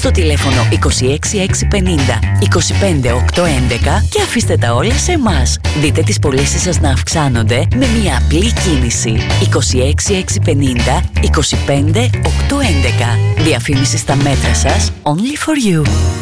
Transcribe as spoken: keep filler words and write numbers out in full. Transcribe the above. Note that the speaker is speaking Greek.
στο τηλέφωνο είκοσι έξι χιλιάδες εξακόσια πενήντα είκοσι πέντε οκτακόσια έντεκα και αφήστε τα όλα σε εμάς. Δείτε τις πωλήσεις σας να αυξάνονται με μια απλή κίνηση. είκοσι έξι χιλιάδες εξακόσια πενήντα είκοσι πέντε οκτακόσια έντεκα. Διαφήμιση στα μέτρα σας. Only for you.